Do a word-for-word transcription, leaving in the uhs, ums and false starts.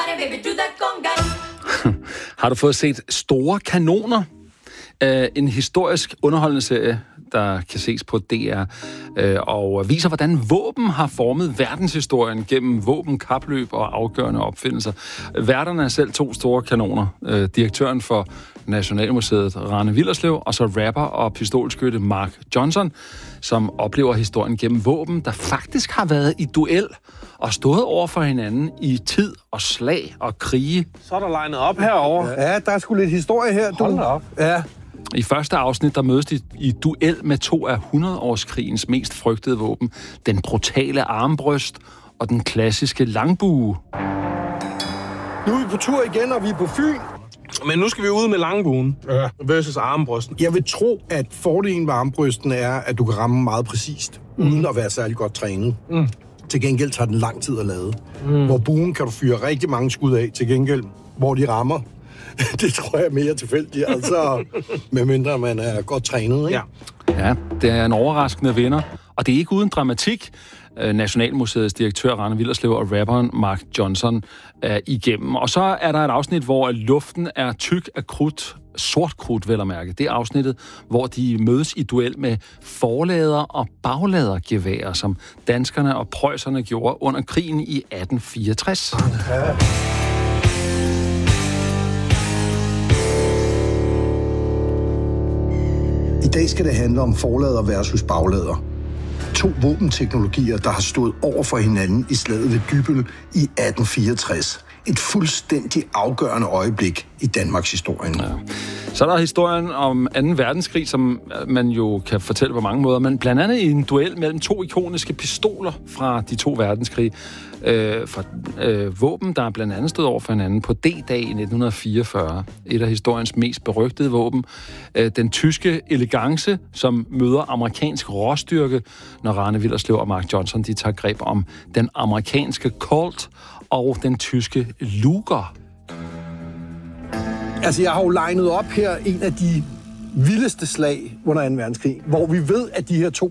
baby, do that conga. Har du fået set Store Kanoner? Uh, en historisk underholdende serie, der kan ses på D R, uh, og viser, hvordan våben har formet verdenshistorien gennem våben, kapløb og afgørende opfindelser. Værterne er selv to store kanoner. Uh, direktøren for Nationalmuseet, Rane Willerslev, og så rapper og pistolskytte Mark Johnson, som oplever historien gennem våben, der faktisk har været i duel og stået over for hinanden i tid og slag og krige. Så er der legnet op herovre. Ja, der er sgu lidt historie her, du. Hold da op. Ja. I første afsnit, der mødes de i duel med to af hundrede-årskrigens mest frygtede våben. Den brutale armbryst og den klassiske langbue. Nu er vi på tur igen, og vi er på Fyn. Men nu skal vi ud med langbuen ja. versus armbrysten. Jeg vil tro, at fordelen ved armbrysten er, at du kan ramme meget præcist, mm. uden at være særlig godt trænet. Mm. Til gengæld tager den lang tid at lade. Mm. Hvor buen kan du fyre rigtig mange skud af, til gengæld, hvor de rammer. Det tror jeg er mere tilfældigt, altså, medmindre man er godt trænet, ikke? Ja. Ja, det er en overraskende vinder, og det er ikke uden dramatik. Nationalmuseets direktør, Rane Willerslev, og rapperen Mark Johnson er igennem. Og så er der et afsnit, hvor luften er tyk af krudt, sort krudt, vel at mærke. Det er afsnittet, hvor de mødes i duel med forlader- og bagladergeværer, som danskerne og preusserne gjorde under krigen i atten fireogtres. Ja. I dag skal det handle om forlader versus baglader. To våbenteknologier, der har stået over for hinanden i slaget ved Dybbøl i atten fireogtres. Et fuldstændig afgørende øjeblik i Danmarks historie. Ja. Så er der historien om anden verdenskrig, som man jo kan fortælle på mange måder, men blandt andet i en duel mellem to ikoniske pistoler fra de to verdenskrige. Øh, fra øh, våben, der blandt andet stod over for hinanden på D-dag i nitten fireogfyrre. Et af historiens mest berygtede våben. Øh, den tyske elegance, som møder amerikansk råstyrke, når Rane Willerslev og Mark Johnson de tager greb om den amerikanske Colt og den tyske Luger. Altså, jeg har jo legnet op her en af de vildeste slag under anden verdenskrig, hvor vi ved, at de her to